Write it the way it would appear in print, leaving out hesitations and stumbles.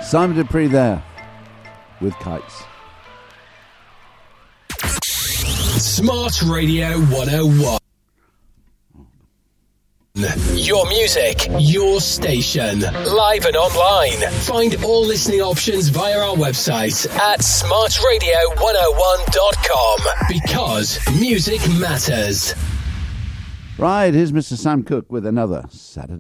Simon Dupree there with Kites. Smart Radio 101. Your music, your station. Live and online. Find all listening options via our website at smartradio101.com. Because music matters. Right, here's Mr. Sam Cooke with another Saturday